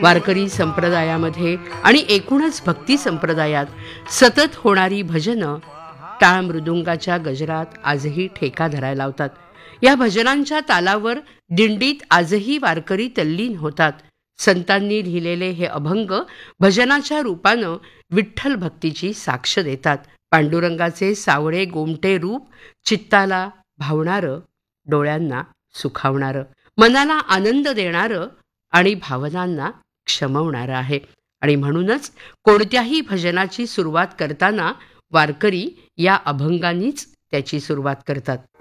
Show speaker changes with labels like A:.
A: वारकरी संप्रदायामध्ये आणि एकूणच भक्ती संप्रदायात सतत होणारी भजनं टाळ मृदुंगाच्या गजरात आजही ठेका धरायला लावतात. या भजनांच्या तालावर दिंडीत आजही वारकरी तल्लीन होतात. संतांनी लिहिलेले हे अभंग भजनाच्या रूपानं विठ्ठल भक्तीची साक्ष देतात. पांडुरंगाचे सावळे गोमटे रूप चित्ताला भावणारं, डोळ्यांना सुखावणारं, मनाला आनंद देणारं आणि भावनांना क्षमवणारं आहे. आणि म्हणूनच कोणत्याही भजनाची सुरुवात करताना वारकरी या अभंगांनीच त्याची सुरुवात करतात.